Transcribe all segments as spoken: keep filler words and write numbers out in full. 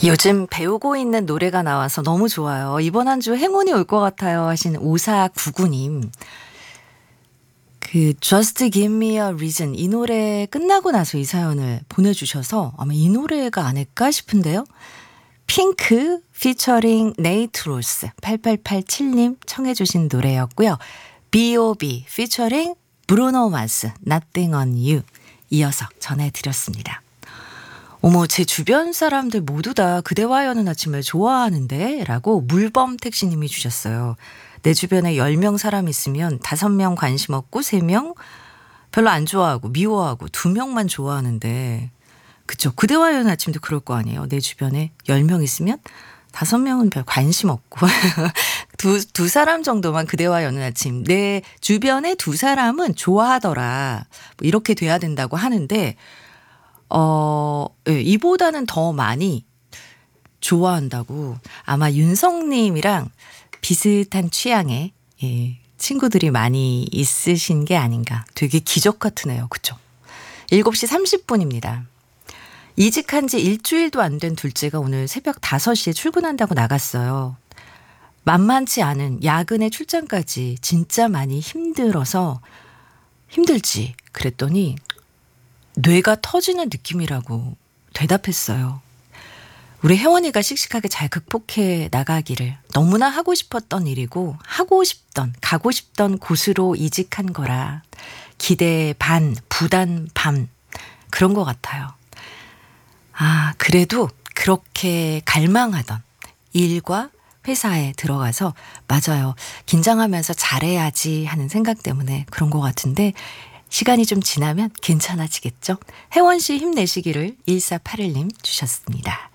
요즘 배우고 있는 노래가 나와서 너무 좋아요. 이번 한 주 행운이 올 것 같아요 하신 오사구구 님. 그 Just Give Me a Reason 이 노래 끝나고 나서 이 사연을 보내주셔서 아마 이 노래가 아닐까 싶은데요. 핑크 피처링 네이트 로스 팔팔팔칠 님 청해 주신 노래였고요. 비 오 비 피처링 브루노 마스 Nothing on You 이어서 전해드렸습니다. 어머, 제 주변 사람들 모두 다 그대와 여는 아침을 좋아하는데? 라고 물범 택시님이 주셨어요. 내 주변에 열 명 사람 있으면 다섯 명 관심 없고 세 명 별로 안 좋아하고 미워하고 두 명만 좋아하는데 그쵸. 그대와 여는 아침도 그럴 거 아니에요. 내 주변에 열 명 있으면 다섯 명은 별 관심 없고 두, 두 사람 정도만 그대와 여는 아침. 내 주변에 두 사람은 좋아하더라. 뭐 이렇게 돼야 된다고 하는데 어, 예, 이보다는 더 많이 좋아한다고 아마 윤성님이랑 비슷한 취향의 예, 친구들이 많이 있으신 게 아닌가. 되게 기적 같으네요. 그쵸? 일곱 시 삼십 분입니다. 이직한 지 일주일도 안 된 둘째가 오늘 새벽 다섯 시에 출근한다고 나갔어요. 만만치 않은 야근의 출장까지 진짜 많이 힘들어서 힘들지. 그랬더니 뇌가 터지는 느낌이라고 대답했어요. 우리 혜원이가 씩씩하게 잘 극복해 나가기를 너무나 하고 싶었던 일이고 하고 싶던 가고 싶던 곳으로 이직한 거라 기대 반 부담 반 그런 것 같아요. 아 그래도 그렇게 갈망하던 일과 회사에 들어가서 맞아요. 긴장하면서 잘해야지 하는 생각 때문에 그런 것 같은데 시간이 좀 지나면 괜찮아지겠죠? 혜원 씨 힘내시기를 일사팔일 님 주셨습니다.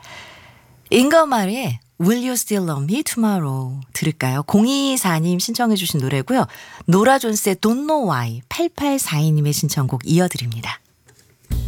잉거마리의 Will You Still Love Me Tomorrow 들을까요? 공이이사 님 신청해 주신 노래고요. 노라 존스의 Don't Know Why 팔팔사이 님의 신청곡 이어드립니다.